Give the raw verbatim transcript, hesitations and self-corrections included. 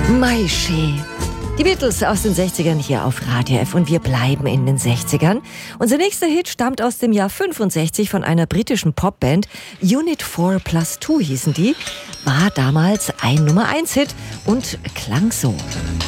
Maische. Die Beatles aus den sechzigern hier auf Radio F und wir bleiben in den sechzigern. Unser nächster Hit stammt aus dem Jahr fünfundsechzig von einer britischen Popband. Unit four plus two hießen die, war damals ein Nummer eins Hit und klang so.